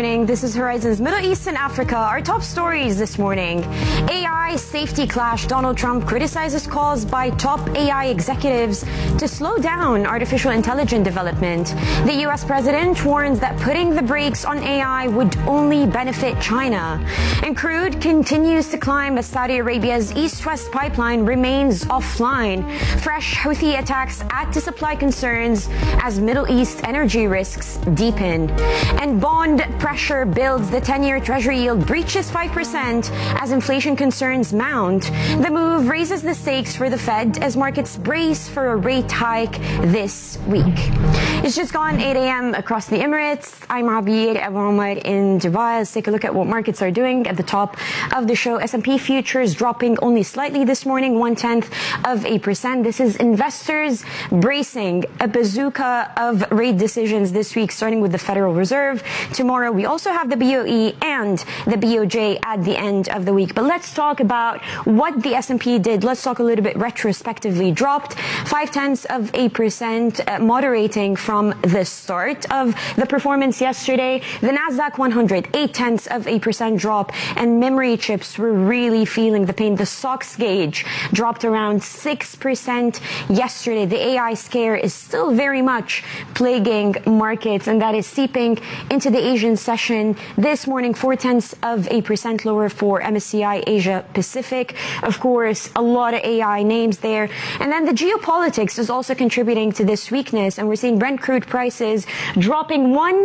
morning. This is Horizon's Middle East and Africa. Our top stories this morning. AI safety clash. Donald Trump criticizes calls by top AI executives to slow down artificial intelligence development. The U.S. president warns that putting the brakes on AI would only benefit China. And crude continues to climb as Saudi Arabia's East-West pipeline remains offline. Fresh Houthi attacks add to supply concerns as Middle East energy risks deepen. And bond pressure builds. The 10-year Treasury yield breaches 5% as inflation concerns mount. The move raises the stakes for the Fed as markets brace for a rate hike this week. It's just gone 8 a.m. across the Emirates. I'm Abir Abu Omar in Dubai. Let's take a look at what markets are doing. At the top of the show, S&P futures dropping only slightly this morning, 0.1%. This is investors bracing a bazooka of rate decisions this week, starting with the Federal Reserve. Tomorrow, we also have the BOE and the BOJ at the end of the week. But let's talk about what the S&P did. Let's talk a little bit retrospectively. Dropped 0.5%, moderating from the start of the performance yesterday. The Nasdaq 100, 0.8% drop, and memory chips were really feeling the pain. The SOX gauge dropped around 6% yesterday. The AI scare is still very much plaguing markets, and that is seeping into the Asian session this morning. 0.4% lower for MSCI Asia Pacific. Of course, a lot of AI names there. And then the geopolitics is also contributing to this weakness, and we're seeing Brent crude prices dropping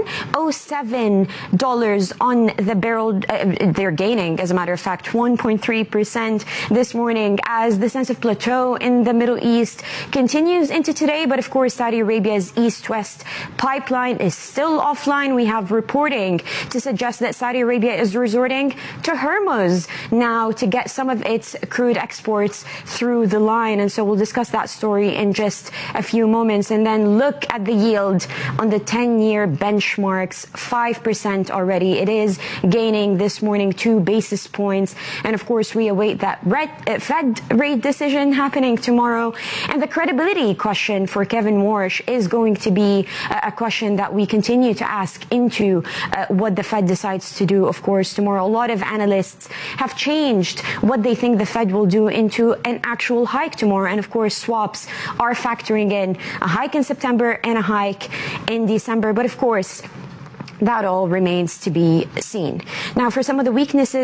$107 on the barrel. They're gaining, as a matter of fact, 1.3% this morning as the sense of plateau in the Middle East continues into today. But of course, Saudi Arabia's East-West pipeline is still offline. We have reporting to suggest that Saudi Arabia is resorting to Hormuz now to get some of its crude exports through the line. And so we'll discuss that story in just a few moments. And then look at the yield on the 10-year benchmarks, 5% already. It is gaining this morning 2 basis points. And of course, we await that Fed rate decision happening tomorrow. And the credibility question for Kevin Warsh is going to be a question that we continue to ask into what the Fed decides to do, of course, tomorrow. A lot of analysts have changed what they think the Fed will do into an actual hike tomorrow. And of course, swaps are factoring in a hike in September and a hike in December. But of course, that all remains to be seen. Now, for some of the weaknesses